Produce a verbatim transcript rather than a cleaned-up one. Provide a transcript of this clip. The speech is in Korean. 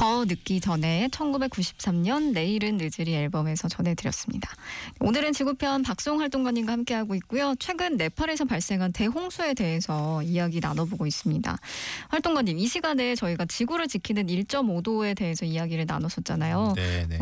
더 늦기 전에 천구백구십삼 년 내일은 늦으리 앨범에서 전해드렸습니다. 오늘은 지구편 박수홍 활동가님과 함께하고 있고요. 최근 네팔에서 발생한 대홍수에 대해서 이야기 나눠보고 있습니다. 활동가님, 이 시간에 저희가 지구를 지키는 일 점 오 도에 대해서 이야기를 나눴었잖아요. 네, 네.